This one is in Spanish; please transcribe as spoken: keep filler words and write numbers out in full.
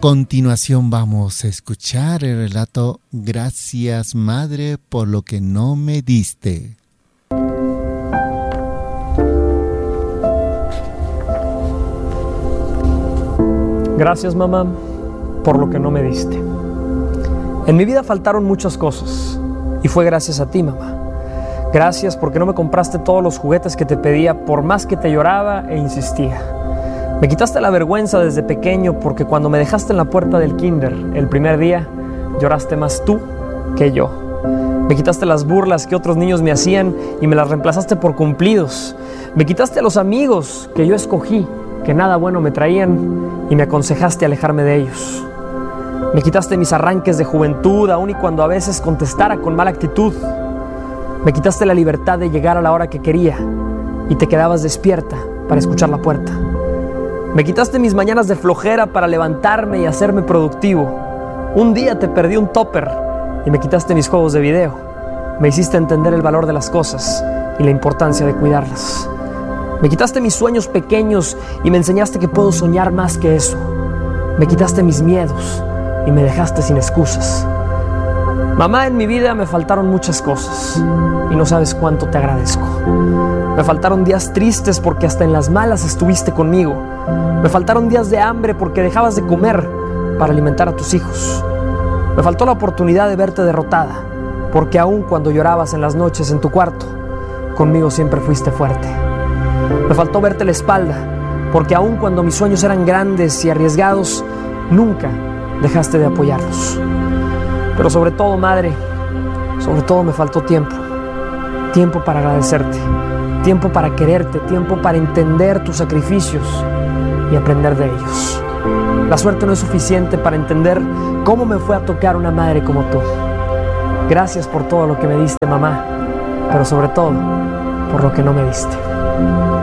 continuación vamos a escuchar el relato Gracias, Madre, por lo que no me diste. Gracias, mamá, por lo que no me diste. En mi vida faltaron muchas cosas y fue gracias a ti, mamá. Gracias porque no me compraste todos los juguetes que te pedía por más que te lloraba e insistía. Me quitaste la vergüenza desde pequeño porque cuando me dejaste en la puerta del kinder el primer día, lloraste más tú que yo. Me quitaste las burlas que otros niños me hacían y me las reemplazaste por cumplidos. Me quitaste a los amigos que yo escogí, que nada bueno me traían, y me aconsejaste alejarme de ellos. Me quitaste mis arranques de juventud, aun y cuando a veces contestara con mala actitud. Me quitaste la libertad de llegar a la hora que quería y te quedabas despierta para escuchar la puerta. Me quitaste mis mañanas de flojera para levantarme y hacerme productivo. Un día te perdí un topper y me quitaste mis juegos de video. Me hiciste entender el valor de las cosas y la importancia de cuidarlas. Me quitaste mis sueños pequeños y me enseñaste que puedo soñar más que eso. Me quitaste mis miedos y me dejaste sin excusas. Mamá, en mi vida me faltaron muchas cosas y no sabes cuánto te agradezco. Me faltaron días tristes porque hasta en las malas estuviste conmigo. Me faltaron días de hambre porque dejabas de comer para alimentar a tus hijos. Me faltó la oportunidad de verte derrotada porque aun cuando llorabas en las noches en tu cuarto, conmigo siempre fuiste fuerte. Me faltó verte la espalda porque aun cuando mis sueños eran grandes y arriesgados, nunca dejaste de apoyarlos. Pero sobre todo, madre, sobre todo me faltó tiempo. Tiempo para agradecerte, tiempo para quererte, tiempo para entender tus sacrificios y aprender de ellos. La suerte no es suficiente para entender cómo me fue a tocar una madre como tú. Gracias por todo lo que me diste, mamá, pero sobre todo por lo que no me diste.